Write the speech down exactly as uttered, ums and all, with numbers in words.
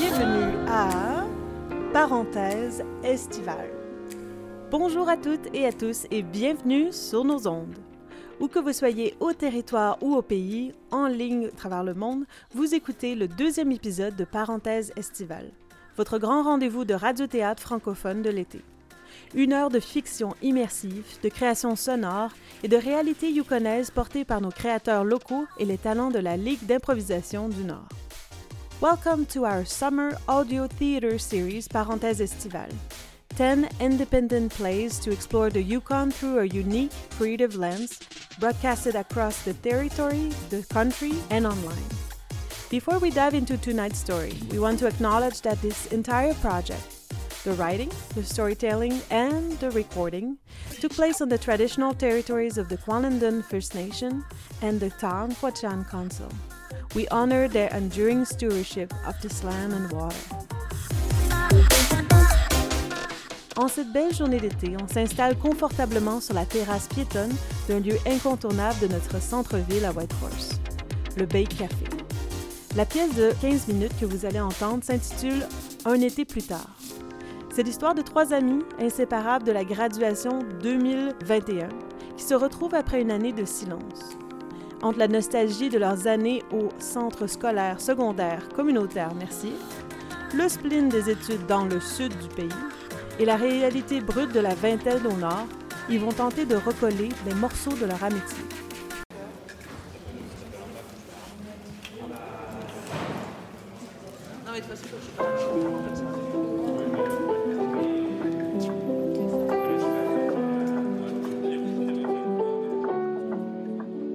bienvenue à Parenthèse estivale. Bonjour à toutes et à tous et bienvenue sur nos ondes. Où que vous soyez au territoire ou au pays, en ligne à travers le monde, vous écoutez le deuxième épisode de Parenthèse estivale, votre grand rendez-vous de radio-théâtre francophone de l'été. Une heure de fiction immersive, de création sonore et de réalité yukonnaise portée par nos créateurs locaux et les talents de la Ligue d'improvisation du Nord. Welcome to our summer audio theater series Parenthèse estivale. ten independent plays to explore the Yukon through a unique, creative lens, broadcasted across the territory, the country, and online. Before we dive into tonight's story, we want to acknowledge that this entire project, the writing, the storytelling, and the recording, took place on the traditional territories of the Kwalendon First Nation and the Taungkwachan Council. We honor their enduring stewardship of this land and water. En cette belle journée d'été, on s'installe confortablement sur la terrasse piétonne d'un lieu incontournable de notre centre-ville à Whitehorse, le Bake Café. La pièce de quinze minutes que vous allez entendre s'intitule « Un été plus tard ». C'est l'histoire de trois amis inséparables de la graduation deux mille vingt et un qui se retrouvent après une année de silence. Entre la nostalgie de leurs années au centre scolaire secondaire communautaire Mercier, le spleen des études dans le sud du pays et la réalité brute de la vingtaine au nord, ils vont tenter de recoller des morceaux de leur amitié. Non mais de toute façon, je suis pas